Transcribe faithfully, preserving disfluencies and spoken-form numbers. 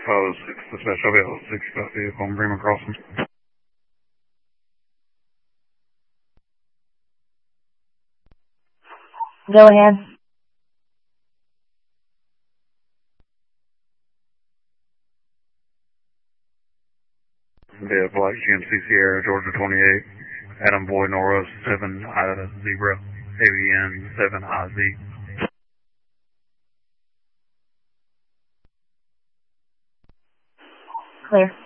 oh six, dispatch, I'll be able to sixty-five vehicle on Bremen Crossing. Go ahead. Yeah, Black G M C Sierra, Georgia twenty-eight, Adam Boy Norris, seven I Zebra, A B N, seven I Z. Clear.